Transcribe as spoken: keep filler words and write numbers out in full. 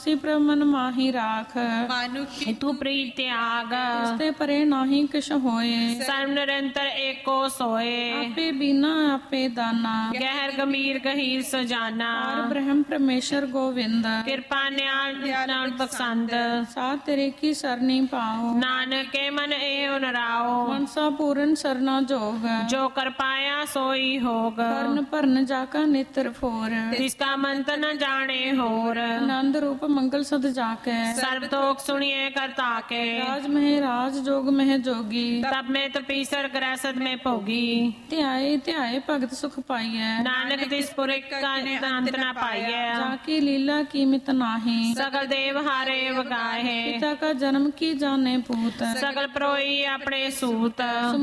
सी प्रमन माही राख मानुख तू प्रीत त्याग तिसते परे नाही किश होए सर्व निरंतर एको सोए आपे बिना आपे दाना गहर गंभीर गहीर सजाना और ब्रह्म परमेश्वर गोविंद कृपा न्याल न्याल बख्शंद सा तेरे की सरनी पाओ नानक के मन एव नराओ मनसा पूरन सरना जोग जो कर पाया सोई होग कर्ण भरन जाका नेत्र फोर जिसका मंत्र न जाने होर आनंद रूप मंगल सद जाके सर्वतोक सुनिए करता के राज मह राज जोग मह जोगी तब में तपीसर ग्रसद में भोगी ध्याए ध्याए भगत सुख पाइए नानक तिस पुरख का अंत न पाइए जाकी लीला कीमत नाही सकल देव हारे वगाहे पिता का जन्म की जाने पूत सकल प्रोई अपने सूत